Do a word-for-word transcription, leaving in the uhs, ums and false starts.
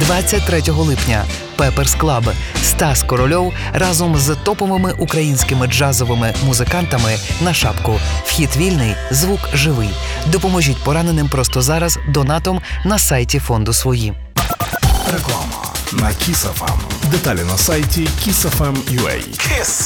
двадцять третього липня Пеперс Клаб. Стас Корольов разом з топовими українськими джазовими музикантами на шапку. Вхід вільний, звук живий. Допоможіть пораненим просто зараз донатом на сайті фонду «Свої». Реклама на Kiss еф ем. Деталі на сайті kiss еф ем крапка ю а. Kiss.